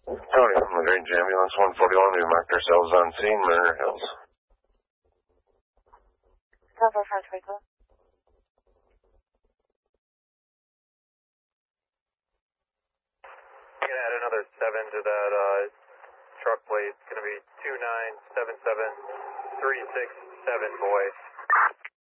County, the Grange Ambulance 141, we marked ourselves on scene, Manor Hills. Cover French vehicle. You can add another 7 to that truck plate. It's going to be 2977367, boy.